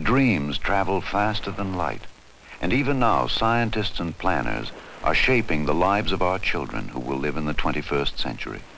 Dreams travel faster than light, and even now scientists and planners are shaping the lives of our children who will live in the 21st century.